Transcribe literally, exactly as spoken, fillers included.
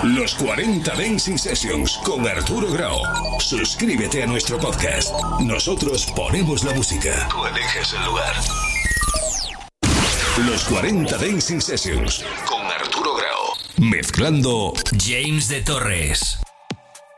Los cuarenta Dancing Sessions con Arturo Grau. Suscríbete a nuestro podcast. Nosotros ponemos la música. Tú eliges el lugar. Los cuarenta Dancing Sessions con Arturo Grau. Mezclando James de Torres.